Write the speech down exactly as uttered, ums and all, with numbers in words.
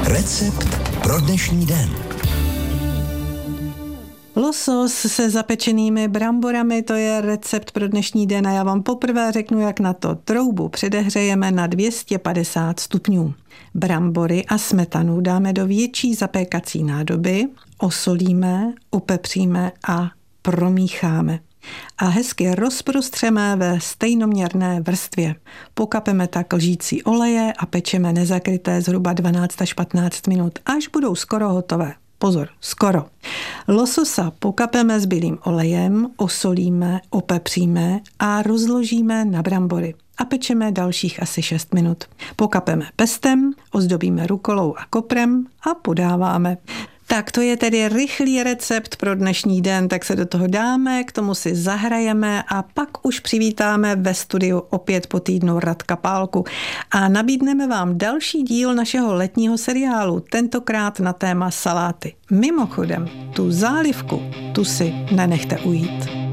Recept pro dnešní den. Losos se zapečenými bramborami, to je recept pro dnešní den a já vám poprvé řeknu, jak na to. Troubu předehřejeme na dvě stě padesát stupňů. Brambory a smetanu dáme do větší zapékací nádoby, osolíme, upepříme a promícháme. A hezky rozprostřeme ve stejnoměrné vrstvě. Pokapeme tak lžící oleje a pečeme nezakryté zhruba dvanáct až patnáct minut, až budou skoro hotové. Pozor, skoro. Lososa pokapeme s bílým olejem, osolíme, opepříme a rozložíme na brambory. A pečeme dalších asi šest minut. Pokapeme pestem, ozdobíme rukolou a koprem a podáváme. Tak to je tedy rychlý recept pro dnešní den, tak se do toho dáme, k tomu si zahrajeme a pak už přivítáme ve studiu opět po týdnu Radka Pálku a nabídneme vám další díl našeho letního seriálu, tentokrát na téma saláty. Mimochodem, tu zálivku, tu si nenechte ujít.